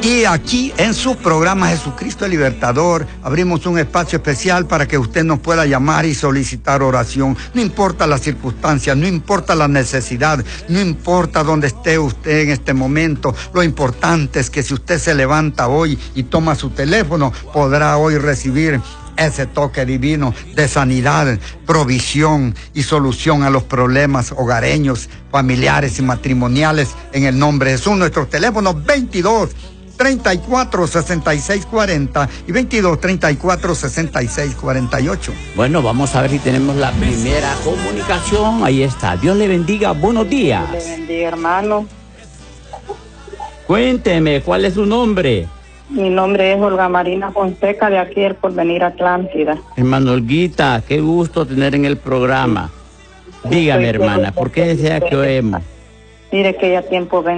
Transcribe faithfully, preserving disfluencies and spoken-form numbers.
Y aquí en su programa Jesucristo el Libertador abrimos un espacio especial para que usted nos pueda llamar y solicitar oración. No importa las circunstancias, no importa la necesidad, no importa dónde esté usted en este momento. Lo importante es que si usted se levanta hoy y toma su teléfono, podrá hoy recibir ese toque divino de sanidad, provisión y solución a los problemas hogareños, familiares y matrimoniales en el nombre de Jesús. Nuestros teléfonos veintidós, treinta y cuatro, sesenta y seis cuarenta y veintidós, treinta y cuatro, sesenta y seis cuarenta y ocho. Bueno, vamos a ver si tenemos la primera comunicación. Ahí está. Dios le bendiga. Buenos días. Dios le bendiga, hermano. Cuénteme, ¿cuál es su nombre? Mi nombre es Olga Marina Fonseca, de aquí el Porvenir Atlántida. Hermano Olguita, qué gusto tener en el programa. Dígame, hermana, ¿por qué desea que oremos? Mire que ya tiempo ven